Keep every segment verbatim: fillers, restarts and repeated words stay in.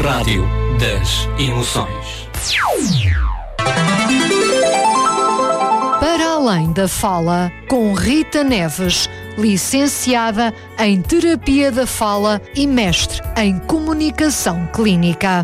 Rádio das Emoções. Para além da fala, com Rita Neves, licenciada em Terapia da Fala e mestre em Comunicação Clínica.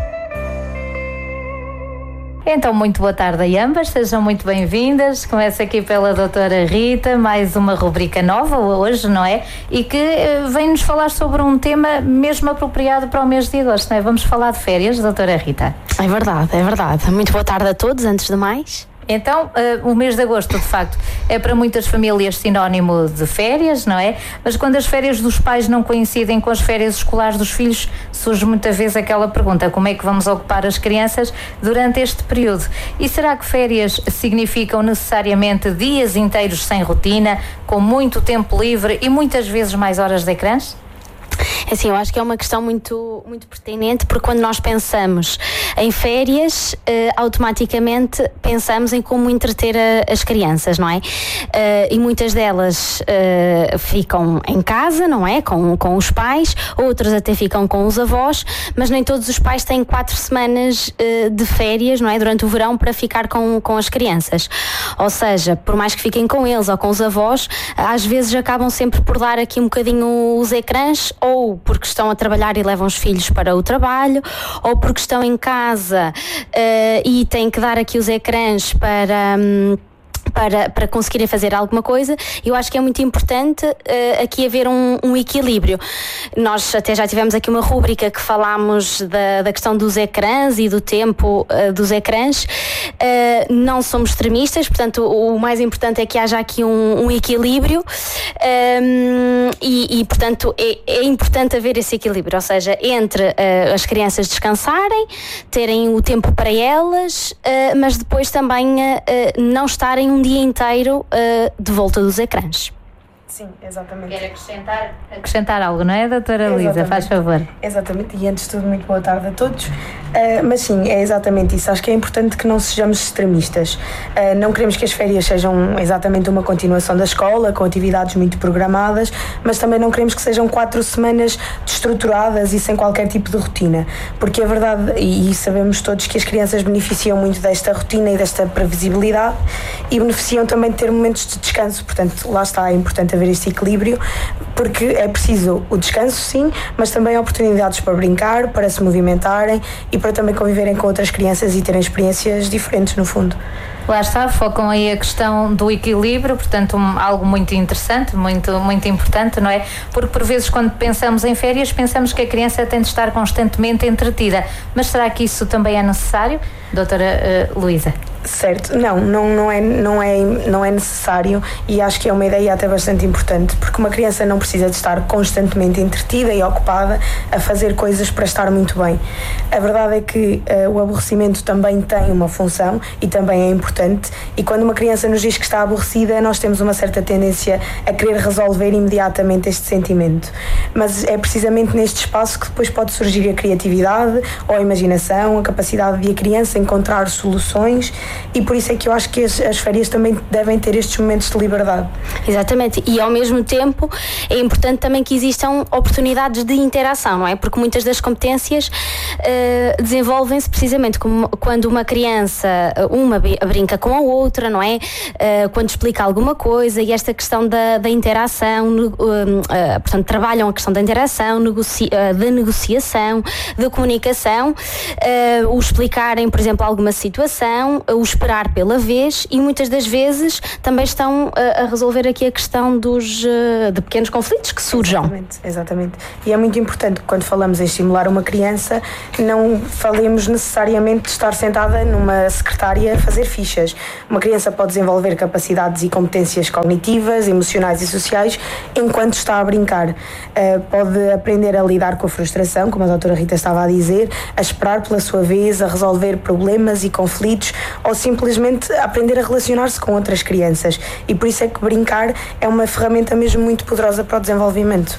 Então, muito boa tarde a ambas, sejam muito bem-vindas. Começa aqui pela doutora Rita, mais uma rubrica nova hoje, não é? E que vem-nos falar sobre um tema mesmo apropriado para o mês de agosto, não é? Vamos falar de férias, doutora Rita. É verdade, é verdade. Muito boa tarde a todos, antes de mais. Então, uh, o mês de agosto, de facto, é para muitas famílias sinónimo de férias, não é? Mas quando as férias dos pais não coincidem com as férias escolares dos filhos, surge muitas vezes aquela pergunta: como é que vamos ocupar as crianças durante este período? E será que férias significam necessariamente dias inteiros sem rotina, com muito tempo livre e muitas vezes mais horas de ecrãs? Assim, eu acho que é uma questão muito, muito pertinente, porque quando nós pensamos em férias, eh, automaticamente pensamos em como entreter a, as crianças, não é? Eh, e muitas delas eh, ficam em casa, não é? Com, com os pais, outras até ficam com os avós, mas nem todos os pais têm quatro semanas eh, de férias, não é? Durante o verão para ficar com, com as crianças. Ou seja, por mais que fiquem com eles ou com os avós, às vezes acabam sempre por dar aqui um bocadinho os ecrãs, ou porque estão a trabalhar e levam os filhos para o trabalho, ou porque estão em casa uh, e têm que dar aqui os ecrãs para... Um, Para, para conseguirem fazer alguma coisa. Eu acho que é muito importante uh, aqui haver um, um equilíbrio. Nós até já tivemos aqui uma rúbrica que falámos da, da questão dos ecrãs e do tempo uh, dos ecrãs. Uh, não somos extremistas, portanto o, o mais importante é que haja aqui um, um equilíbrio um, e, e portanto é, é importante haver esse equilíbrio, ou seja, entre uh, as crianças descansarem, terem o tempo para elas, uh, mas depois também uh, uh, não estarem um dia inteiro uh, de volta dos ecrãs. Sim, exatamente. Quer acrescentar, acrescentar algo, não é, doutora Luísa? Faz favor. Exatamente, e antes de tudo, muito boa tarde a todos. Uh, mas sim, é exatamente isso. Acho que é importante que não sejamos extremistas. Uh, não queremos que as férias sejam exatamente uma continuação da escola, com atividades muito programadas, mas também não queremos que sejam quatro semanas destruturadas e sem qualquer tipo de rotina. Porque é verdade, e sabemos todos, que as crianças beneficiam muito desta rotina e desta previsibilidade e beneficiam também de ter momentos de descanso. Portanto, lá está, é importante haver este equilíbrio, porque é preciso o descanso, sim, mas também oportunidades para brincar, para se movimentarem e para também conviverem com outras crianças e terem experiências diferentes, no fundo. Lá está, focam aí a questão do equilíbrio, portanto um, algo muito interessante, muito, muito importante, não é? Porque por vezes quando pensamos em férias pensamos que a criança tem de estar constantemente entretida, mas será que isso também é necessário, doutora uh, Luísa? Certo, não, não, não, é, não, é, não é necessário, e acho que é uma ideia até bastante importante, porque uma criança não precisa de estar constantemente entretida e ocupada a fazer coisas para estar muito bem. A verdade é que uh, o aborrecimento também tem uma função e também é importante, e quando uma criança nos diz que está aborrecida, nós temos uma certa tendência a querer resolver imediatamente este sentimento, mas é precisamente neste espaço que depois pode surgir a criatividade ou a imaginação, a capacidade de a criança encontrar soluções. E por isso é que eu acho que as, as férias também devem ter estes momentos de liberdade. Exatamente, e ao mesmo tempo é importante também que existam oportunidades de interação, não é? Porque muitas das competências uh, desenvolvem-se precisamente como quando uma criança, uma brinca com a outra, não é? Uh, quando explica alguma coisa, e esta questão da, da interação, uh, uh, portanto, trabalham a questão da interação, negocia, uh, da negociação, da comunicação, uh, o explicarem, por exemplo, alguma situação, o esperar pela vez, e muitas das vezes também estão a, a resolver aqui a questão dos, de pequenos conflitos que surjam. Exatamente, exatamente. E é muito importante que quando falamos em estimular uma criança, não falemos necessariamente de estar sentada numa secretária a fazer fichas. Uma criança pode desenvolver capacidades e competências cognitivas, emocionais e sociais enquanto está a brincar. Uh, pode aprender a lidar com a frustração, como a doutora Rita estava a dizer, a esperar pela sua vez, a resolver problemas e conflitos, ou simplesmente aprender a relacionar-se com outras crianças. E por isso é que brincar é uma ferramenta mesmo muito poderosa para o desenvolvimento.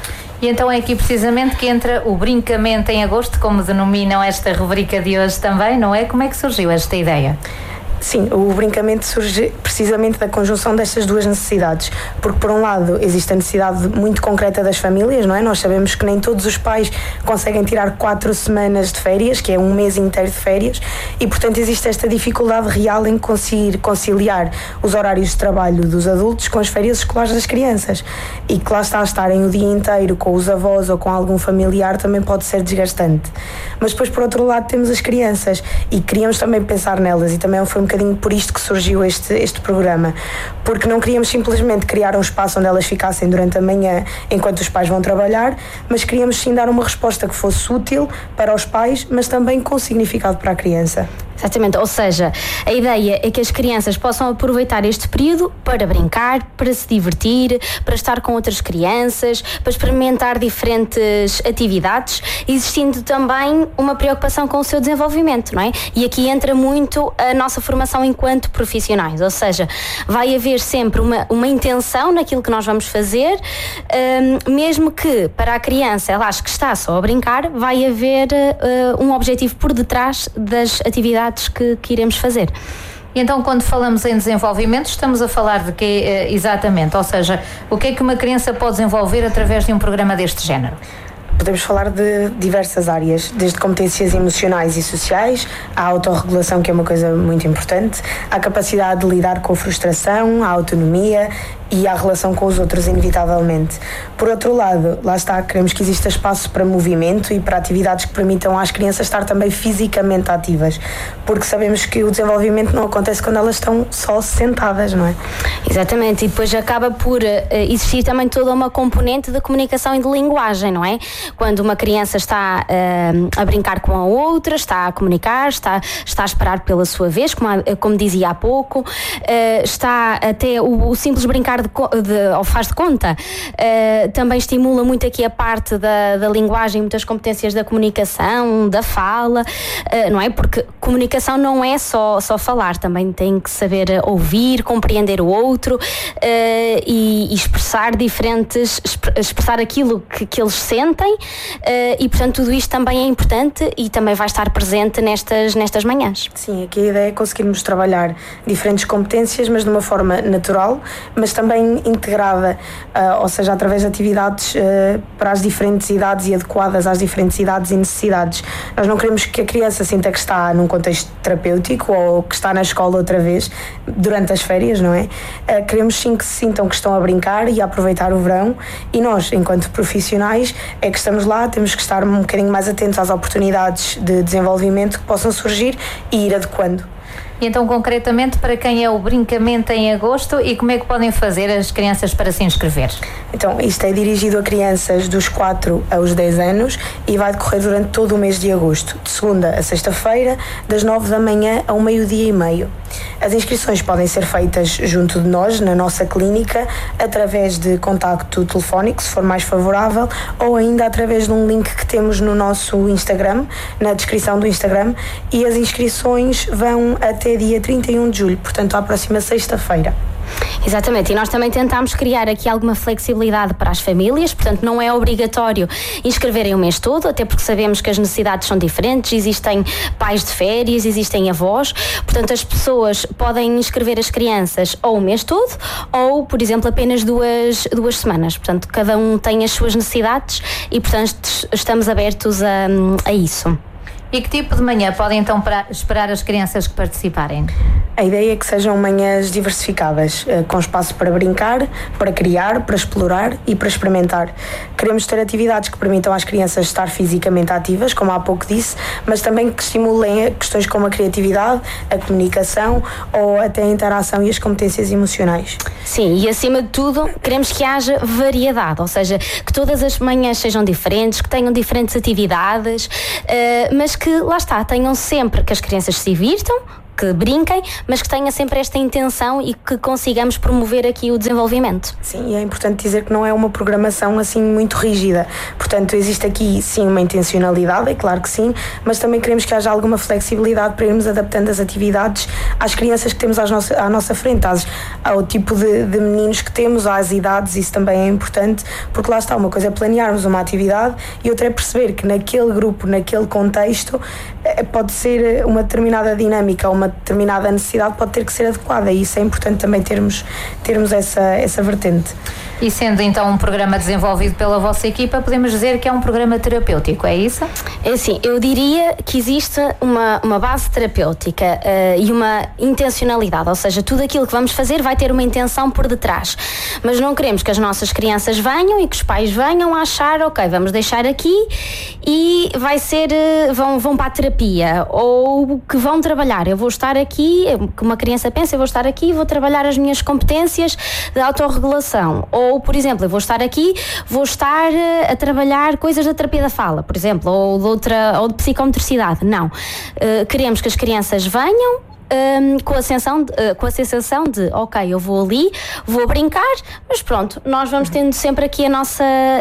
E então é aqui precisamente que entra o Brincamento em Agosto, como denominam esta rubrica de hoje também, não é? Como é que surgiu esta ideia? Sim, o brincamento surge precisamente da conjunção destas duas necessidades, porque por um lado existe a necessidade muito concreta das famílias, não é? Nós sabemos que nem todos os pais conseguem tirar quatro semanas de férias, que é um mês inteiro de férias, e portanto existe esta dificuldade real em conseguir conciliar os horários de trabalho dos adultos com as férias escolares das crianças, e que lá está, estarem o dia inteiro com os avós ou com algum familiar também pode ser desgastante. Mas depois por outro lado temos as crianças, e queríamos também pensar nelas, e também foi um bocadinho por isto que surgiu este, este programa, porque não queríamos simplesmente criar um espaço onde elas ficassem durante a manhã enquanto os pais vão trabalhar, mas queríamos sim dar uma resposta que fosse útil para os pais, mas também com significado para a criança. Exatamente, ou seja, a ideia é que as crianças possam aproveitar este período para brincar, para se divertir, para estar com outras crianças, para experimentar diferentes atividades, existindo também uma preocupação com o seu desenvolvimento, não é? E aqui entra muito a nossa formação enquanto profissionais, ou seja, vai haver sempre uma, uma intenção naquilo que nós vamos fazer, um, mesmo que para a criança ela ache que está só a brincar, vai haver uh, um objetivo por detrás das atividades Que, que iremos fazer. E então, quando falamos em desenvolvimento, estamos a falar de quê exatamente? Ou seja, o que é que uma criança pode desenvolver através de um programa deste género? Podemos falar de diversas áreas, desde competências emocionais e sociais, à autorregulação, que é uma coisa muito importante, à capacidade de lidar com a frustração, à autonomia e à relação com os outros, inevitavelmente. Por outro lado, lá está, queremos que exista espaço para movimento e para atividades que permitam às crianças estar também fisicamente ativas, porque sabemos que o desenvolvimento não acontece quando elas estão só sentadas, não é? Exatamente, e depois acaba por uh, existir também toda uma componente de comunicação e de linguagem, não é? Quando uma criança está uh, a brincar com a outra, está a comunicar, está, está a esperar pela sua vez, como, como dizia há pouco, uh, está até o, o simples brincar de, de, ou faz de conta, uh, também estimula muito aqui a parte da, da linguagem, muitas competências da comunicação, da fala, uh, não é? Porque comunicação não é só, só falar, também tem que saber ouvir, compreender o outro uh, e, e expressar diferentes, expressar aquilo que, que eles sentem, uh, e portanto tudo isto também é importante e também vai estar presente nestas, nestas manhãs. Sim, aqui a ideia é conseguirmos trabalhar diferentes competências, mas de uma forma natural, mas também integrada, uh, ou seja, através de atividades uh, para as diferentes idades e adequadas às diferentes idades e necessidades. Nós não queremos que a criança sinta que está num contexto terapêutico ou que está na escola outra vez durante as férias, não é? Uh, queremos sim que se sintam que estão a brincar e a aproveitar o verão, e nós, enquanto profissionais, é que estamos lá, temos que estar um bocadinho mais atentos às oportunidades de desenvolvimento que possam surgir e ir adequando. E então, concretamente, para quem é o Brincamento em Agosto e como é que podem fazer as crianças para se inscrever? Então, isto é dirigido a crianças dos quatro aos dez anos e vai decorrer durante todo o mês de agosto, de segunda a sexta-feira, das nove da manhã ao meio-dia e meio. As inscrições podem ser feitas junto de nós, na nossa clínica, através de contacto telefónico, se for mais favorável, ou ainda através de um link que temos no nosso Instagram, na descrição do Instagram, e as inscrições vão até dia trinta e um de julho, portanto, à próxima sexta-feira. Exatamente, e nós também tentámos criar aqui alguma flexibilidade para as famílias, portanto não é obrigatório inscreverem o mês todo, até porque sabemos que as necessidades são diferentes, existem pais de férias, existem avós, portanto as pessoas podem inscrever as crianças ou o mês todo ou, por exemplo, apenas duas, duas semanas, portanto cada um tem as suas necessidades e portanto estamos abertos a, a isso. E que tipo de manhã podem então esperar as crianças que participarem? A ideia é que sejam manhãs diversificadas, com espaço para brincar, para criar, para explorar e para experimentar. Queremos ter atividades que permitam às crianças estar fisicamente ativas, como há pouco disse, mas também que estimulem questões como a criatividade, a comunicação ou até a interação e as competências emocionais. Sim, e acima de tudo queremos que haja variedade, ou seja, que todas as manhãs sejam diferentes, que tenham diferentes atividades, mas que, lá está, tenham sempre que as crianças se divirtam, que brinquem, mas que tenha sempre esta intenção e que consigamos promover aqui o desenvolvimento. Sim, e é importante dizer que não é uma programação assim muito rígida, portanto existe aqui sim uma intencionalidade, é claro que sim, mas também queremos que haja alguma flexibilidade para irmos adaptando as atividades às crianças que temos às nossa, à nossa frente, às, ao tipo de, de meninos que temos, às idades, isso também é importante, porque lá está, uma coisa é planearmos uma atividade e outra é perceber que naquele grupo, naquele contexto, pode ser uma determinada dinâmica, uma uma determinada necessidade pode ter que ser adequada, e isso é importante também termos, termos essa, essa vertente. E sendo então um programa desenvolvido pela vossa equipa, podemos dizer que é um programa terapêutico, é isso? É assim, eu diria que existe uma, uma base terapêutica uh, e uma intencionalidade, ou seja, tudo aquilo que vamos fazer vai ter uma intenção por detrás, mas não queremos que as nossas crianças venham e que os pais venham a achar, ok, vamos deixar aqui e vai ser, uh, vão, vão para a terapia, ou que vão trabalhar, eu vou estar aqui, que uma criança pensa, eu vou estar aqui e vou trabalhar as minhas competências de autorregulação, ou Ou, por exemplo, eu vou estar aqui, vou estar a trabalhar coisas da terapia da fala, por exemplo, ou de, outra, ou de psicomotricidade. Não. Uh, queremos que as crianças venham Um, com, a sensação de, uh, com a sensação de ok, eu vou ali, vou brincar, mas pronto, nós vamos tendo sempre aqui a nossa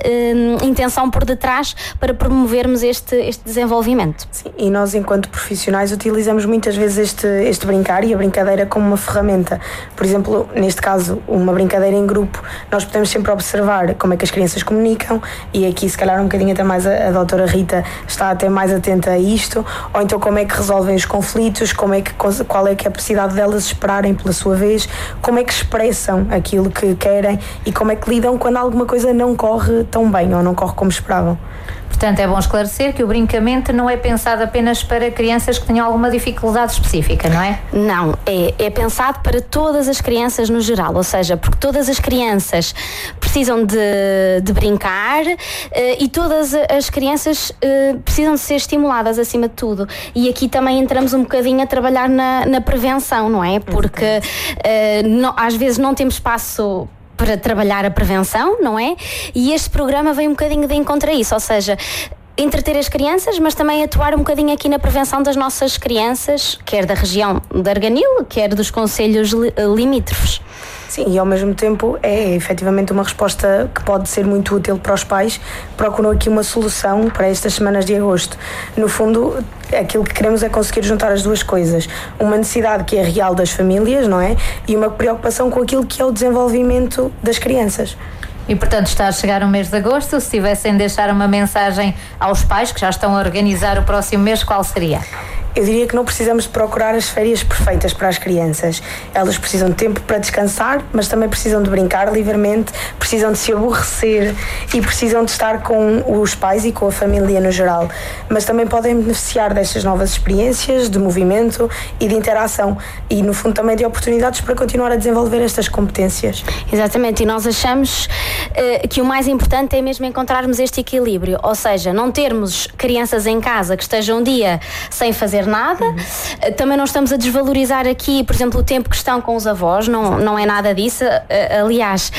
um, intenção por detrás para promovermos este, este desenvolvimento. Sim, e nós enquanto profissionais utilizamos muitas vezes este, este brincar e a brincadeira como uma ferramenta. Por exemplo, neste caso, uma brincadeira em grupo, nós podemos sempre observar como é que as crianças comunicam, e aqui se calhar um bocadinho até mais a, a doutora Rita está até mais atenta a isto, ou então como é que resolvem os conflitos, como é que qual é que é a capacidade delas esperarem pela sua vez, como é que expressam aquilo que querem e como é que lidam quando alguma coisa não corre tão bem ou não corre como esperavam. Portanto, é bom esclarecer que o brincamento não é pensado apenas para crianças que tenham alguma dificuldade específica, não é? Não, é, é pensado para todas as crianças no geral, ou seja, porque todas as crianças precisam de, de brincar uh, e todas as crianças uh, precisam de ser estimuladas acima de tudo. E aqui também entramos um bocadinho a trabalhar na, na prevenção, não é? Porque uh, não, às vezes não temos espaço para trabalhar a prevenção, não é? E este programa vem um bocadinho de encontro a isso, ou seja, entreter as crianças, mas também atuar um bocadinho aqui na prevenção das nossas crianças, quer da região de Arganil, quer dos concelhos limítrofes. Sim, e ao mesmo tempo é efetivamente uma resposta que pode ser muito útil para os pais que procuram aqui uma solução para estas semanas de agosto. No fundo, aquilo que queremos é conseguir juntar as duas coisas. Uma necessidade que é real das famílias, não é? E uma preocupação com aquilo que é o desenvolvimento das crianças. E, portanto, está a chegar o mês de agosto. Se tivessem de deixar uma mensagem aos pais que já estão a organizar o próximo mês, qual seria? Eu diria que não precisamos de procurar as férias perfeitas para as crianças. Elas precisam de tempo para descansar, mas também precisam de brincar livremente, precisam de se aborrecer e precisam de estar com os pais e com a família no geral. Mas também podem beneficiar destas novas experiências de movimento e de interação e, no fundo, também de oportunidades para continuar a desenvolver estas competências. Exatamente, e nós achamos uh, que o mais importante é mesmo encontrarmos este equilíbrio, ou seja, não termos crianças em casa que estejam um dia sem fazer nada. Uhum. Também não estamos a desvalorizar aqui, por exemplo, o tempo que estão com os avós, não, não é nada disso. Aliás,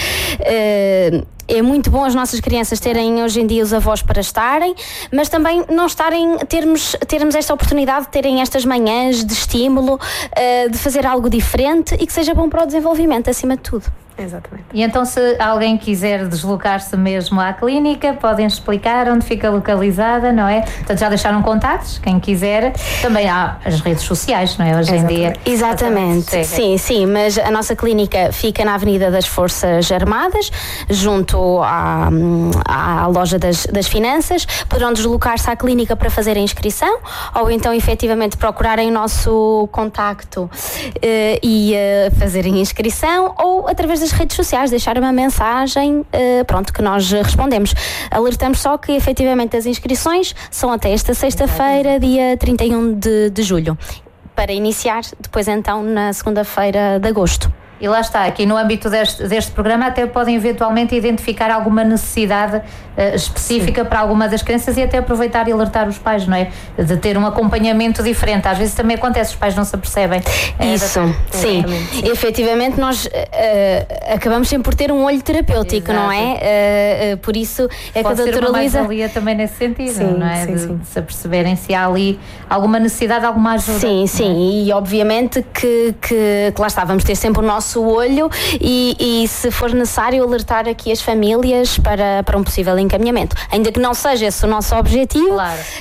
é muito bom as nossas crianças terem hoje em dia os avós para estarem, mas também não estarem, termos, termos esta oportunidade de terem estas manhãs de estímulo, de fazer algo diferente e que seja bom para o desenvolvimento, acima de tudo. Exatamente. E então, se alguém quiser deslocar-se mesmo à clínica, podem explicar onde fica localizada, não é? Portanto, já deixaram contactos, quem quiser. Também há as redes sociais, não é? Hoje em dia. Exatamente, sim, sim, mas a nossa clínica fica na Avenida das Forças Armadas, junto à, à loja das, das Finanças. Poderão deslocar-se à clínica para fazer a inscrição, ou então, efetivamente, procurarem o nosso contacto uh, e uh, fazerem a inscrição, ou através das redes sociais, deixar uma mensagem, uh, pronto, que nós respondemos. Alertamos só que efetivamente as inscrições são até esta sexta-feira, dia trinta e um de julho, para iniciar depois então na segunda-feira de agosto. E lá está, aqui no âmbito deste, deste programa até podem eventualmente identificar alguma necessidade uh, específica Sim. para alguma das crianças e até aproveitar e alertar os pais, não é? De ter um acompanhamento diferente. Às vezes também acontece, os pais não se apercebem. Isso, é, sim. sim. Efetivamente nós uh, acabamos sempre por ter um olho terapêutico, Exato. Não é? Uh, uh, por isso é Pode que a doutora Luísa... Pode ser uma mais-valia também nesse sentido, sim, não é? Sim, de, sim. de se aperceberem se há ali alguma necessidade, alguma ajuda. Sim, sim. É? E obviamente que, que, que lá está, vamos ter sempre o nosso o olho e, e se for necessário alertar aqui as famílias para, para um possível encaminhamento, ainda que não seja esse o nosso objetivo, claro.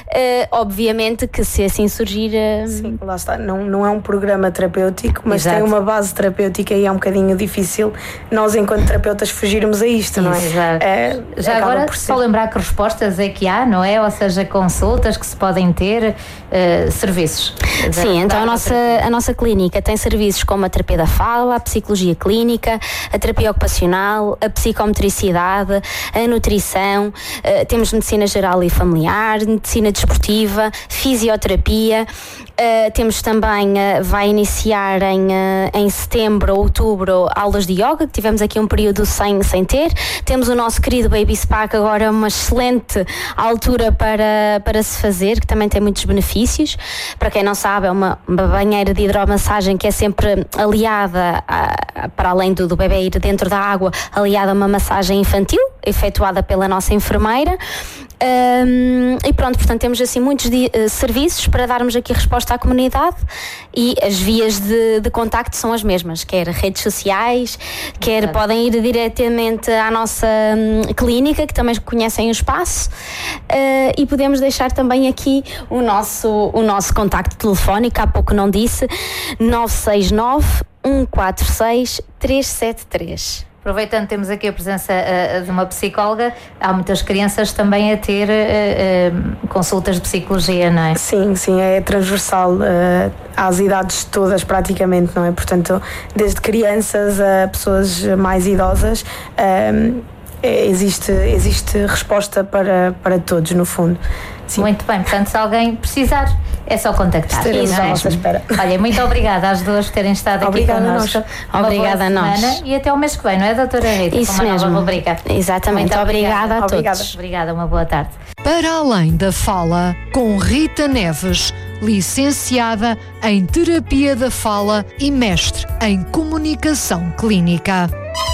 obviamente que se assim surgir... Uh... Sim, lá está. Não, não é um programa terapêutico, mas Exato. tem uma base terapêutica e é um bocadinho difícil nós, enquanto terapeutas, fugirmos a isto, não é? Exato. é Já agora, só lembrar que respostas é que há, não é? Ou seja, consultas que se podem ter, uh, serviços. Sim, então a nossa, a nossa clínica tem serviços como a terapia da fala, a psicologia clínica, a terapia ocupacional, a psicomotricidade, a nutrição, uh, temos medicina geral e familiar, medicina desportiva, fisioterapia. Uh, temos também, uh, vai iniciar em, uh, em setembro ou outubro aulas de yoga, que tivemos aqui um período sem, sem ter. Temos o nosso querido Baby Spa, que agora é uma excelente altura para, para se fazer, que também tem muitos benefícios. Para quem não sabe, é uma, uma banheira de hidromassagem que é sempre aliada, a, para além do, do bebê ir dentro da água, aliada a uma massagem infantil, efetuada pela nossa enfermeira. Um, e pronto, portanto temos assim muitos de, uh, serviços para darmos aqui resposta à comunidade, e as vias de, de contacto são as mesmas, quer redes sociais, quer Exato. Podem ir diretamente à nossa um, clínica, que também conhecem o espaço, uh, e podemos deixar também aqui o nosso, o nosso contacto telefónico, há pouco não disse, nove seis nove, um quatro seis, três sete três. Aproveitando, temos aqui a presença uh, de uma psicóloga, há muitas crianças também a ter uh, uh, consultas de psicologia, não é? Sim, sim, é transversal uh, às idades todas praticamente, não é? Portanto, desde crianças a pessoas mais idosas, uh, existe, existe resposta para, para todos, no fundo. Sim. Muito bem, portanto, se alguém precisar, é só contactar. Estaremos à vossa espera. Olha, muito obrigada às duas por terem estado obrigada aqui connosco. A obrigada a nós. E até o mês que vem, não é, doutora Rita? Isso uma mesmo. Nova rubrica. Exatamente. Muito obrigada, obrigada a obrigada. todos. Obrigada, uma boa tarde. Para além da fala, com Rita Neves, licenciada em Terapia da Fala e mestre em Comunicação Clínica.